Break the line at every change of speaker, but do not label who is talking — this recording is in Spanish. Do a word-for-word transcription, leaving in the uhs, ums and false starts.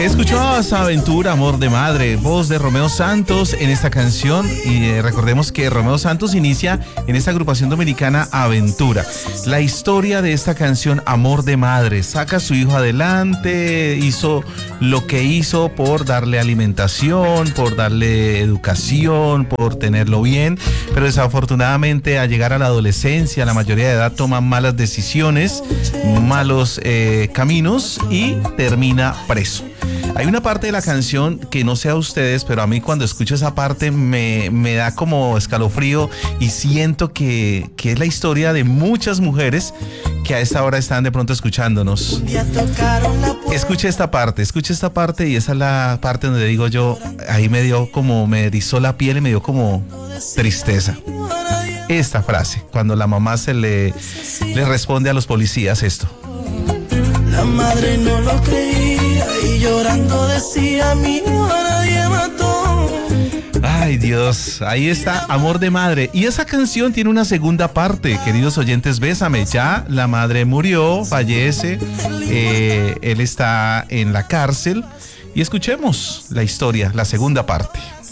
Escuchabas Aventura, Amor de Madre, voz de Romeo Santos en esta canción. Y eh, recordemos que Romeo Santos inicia en esta agrupación dominicana Aventura. La historia de esta canción, Amor de Madre, saca a su hijo adelante, hizo lo que hizo por darle alimentación, por darle educación, por tenerlo bien, pero desafortunadamente al llegar a la adolescencia, a la mayoría de edad, toma malas decisiones, malos eh, caminos y termina preso. Hay una parte de la canción que no sé a ustedes, pero a mí cuando escucho esa parte me, me da como escalofrío y siento que, que es la historia de muchas mujeres que a esta hora están de pronto escuchándonos. Escuche esta parte, escuche esta parte y esa es la parte donde digo yo, ahí me dio como, me erizó la piel y me dio como tristeza. Esta frase, cuando la mamá se le, le responde a los policías esto.
La madre no lo creía y llorando decía, mi hijo nadie mató.
Ay Dios, ahí está, Amor de Madre. Y esa canción tiene una segunda parte, queridos oyentes, Bésame. Ya la madre murió, fallece, eh, él está en la cárcel y escuchemos la historia, la segunda parte.